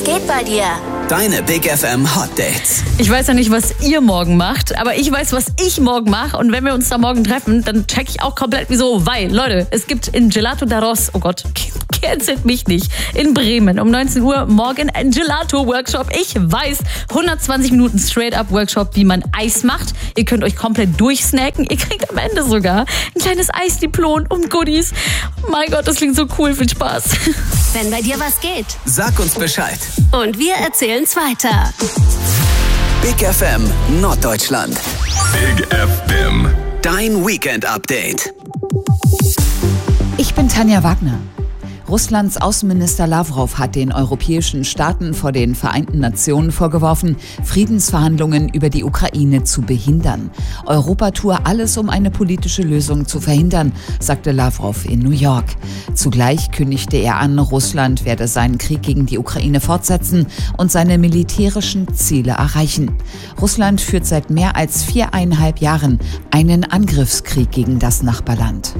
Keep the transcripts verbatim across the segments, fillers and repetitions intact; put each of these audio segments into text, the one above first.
Was geht bei dir? Deine Big F M Hot Dates. Ich weiß ja nicht, was ihr morgen macht, aber ich weiß, was ich morgen mache. Und wenn wir uns da morgen treffen, dann check ich auch komplett wieso. Weil, Leute, es gibt in Gelato d'Arroz, oh Gott, cancelt mich nicht, in Bremen um neunzehn Uhr morgen ein Gelato-Workshop. Ich weiß, hundertzwanzig Minuten Straight-Up-Workshop, wie man Eis macht. Ihr könnt euch komplett durchsnacken. Ihr kriegt am Ende sogar ein kleines Eisdiplom und Goodies. Mein Gott, das klingt so cool. Viel Spaß. Wenn bei dir was geht. Sag uns Bescheid. Und wir erzählen's weiter. Big F M Norddeutschland. Big F M. Dein Weekend-Update. Ich bin Tanja Wagner. Russlands Außenminister Lavrov hat den europäischen Staaten vor den Vereinten Nationen vorgeworfen, Friedensverhandlungen über die Ukraine zu behindern. Europa tue alles, um eine politische Lösung zu verhindern, sagte Lavrov in New York. Zugleich kündigte er an, Russland werde seinen Krieg gegen die Ukraine fortsetzen und seine militärischen Ziele erreichen. Russland führt seit mehr als viereinhalb Jahren einen Angriffskrieg gegen das Nachbarland.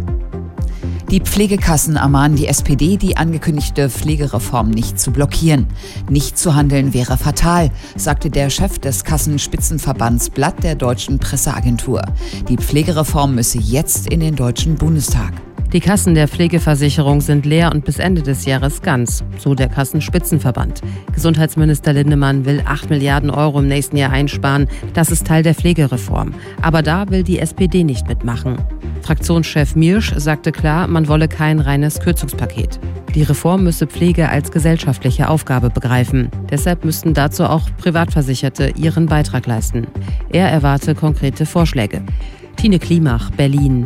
Die Pflegekassen ermahnen die S P D, die angekündigte Pflegereform nicht zu blockieren. Nicht zu handeln wäre fatal, sagte der Chef des Kassenspitzenverbands Blatt der Deutschen Presseagentur. Die Pflegereform müsse jetzt in den Deutschen Bundestag. Die Kassen der Pflegeversicherung sind leer und bis Ende des Jahres ganz, so der Kassenspitzenverband. Gesundheitsminister Lindemann will acht Milliarden Euro im nächsten Jahr einsparen. Das ist Teil der Pflegereform. Aber da will die S P D nicht mitmachen. Fraktionschef Miersch sagte klar, man wolle kein reines Kürzungspaket. Die Reform müsse Pflege als gesellschaftliche Aufgabe begreifen. Deshalb müssten dazu auch Privatversicherte ihren Beitrag leisten. Er erwarte konkrete Vorschläge. Tine Klimach, Berlin.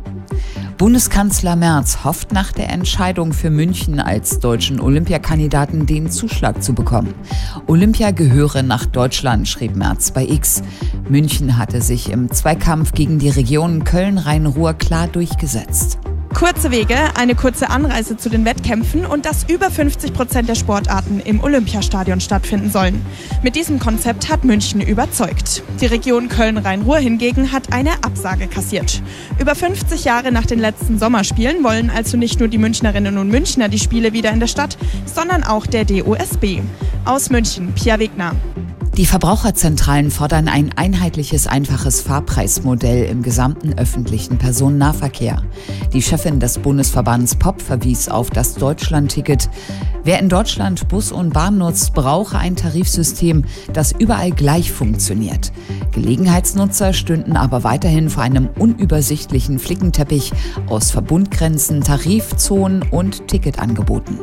Bundeskanzler Merz hofft nach der Entscheidung für München als deutschen Olympiakandidaten den Zuschlag zu bekommen. Olympia gehöre nach Deutschland, schrieb Merz bei X. München hatte sich im Zweikampf gegen die Region Köln-Rhein-Ruhr klar durchgesetzt. Kurze Wege, eine kurze Anreise zu den Wettkämpfen und dass über fünfzig Prozent der Sportarten im Olympiastadion stattfinden sollen. Mit diesem Konzept hat München überzeugt. Die Region Köln-Rhein-Ruhr hingegen hat eine Absage kassiert. Über fünfzig Jahre nach den letzten Sommerspielen wollen also nicht nur die Münchnerinnen und Münchner die Spiele wieder in der Stadt, sondern auch der D O S B. Aus München, Pia Wegner. Die Verbraucherzentralen fordern ein einheitliches, einfaches Fahrpreismodell im gesamten öffentlichen Personennahverkehr. Die Chefin des Bundesverbands P O P verwies auf das Deutschland-Ticket. Wer in Deutschland Bus und Bahn nutzt, brauche ein Tarifsystem, das überall gleich funktioniert. Gelegenheitsnutzer stünden aber weiterhin vor einem unübersichtlichen Flickenteppich aus Verbundgrenzen, Tarifzonen und Ticketangeboten.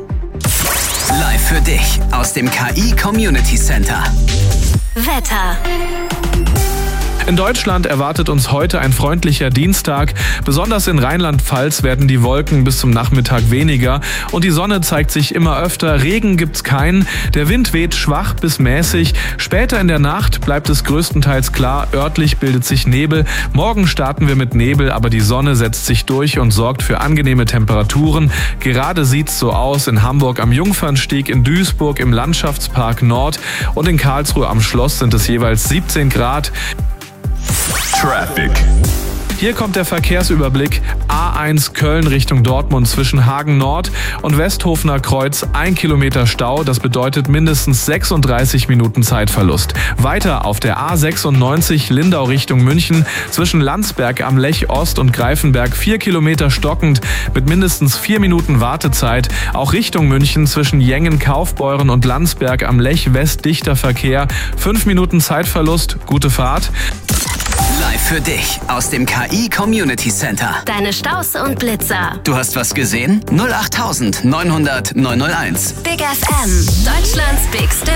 Live für dich aus dem K I Community Center. Wetter. In Deutschland erwartet uns heute ein freundlicher Dienstag. Besonders in Rheinland-Pfalz werden die Wolken bis zum Nachmittag weniger und die Sonne zeigt sich immer öfter. Regen gibt's keinen. Der Wind weht schwach bis mäßig. Später in der Nacht bleibt es größtenteils klar. Örtlich bildet sich Nebel. Morgen starten wir mit Nebel, aber die Sonne setzt sich durch und sorgt für angenehme Temperaturen. Gerade sieht's so aus in Hamburg am Jungfernstieg, in Duisburg im Landschaftspark Nord und in Karlsruhe am Schloss sind es jeweils siebzehn Grad. Traffic. Hier kommt der Verkehrsüberblick. A eins Köln Richtung Dortmund zwischen Hagen Nord und Westhofener Kreuz ein Kilometer Stau. Das bedeutet mindestens sechsunddreißig Minuten Zeitverlust. Weiter auf der A sechsundneunzig Lindau Richtung München zwischen Landsberg am Lech Ost und Greifenberg vier Kilometer stockend mit mindestens vier Minuten Wartezeit. Auch Richtung München zwischen Jengen, Kaufbeuren und Landsberg am Lech West dichter Verkehr. fünf Minuten Zeitverlust. Gute Fahrt. Live für dich aus dem K I Community Center. Deine Staus und Blitzer. Du hast was gesehen? null acht neunhundert neunhundert neunhunderteins. Big F M. Deutschlands Big Star.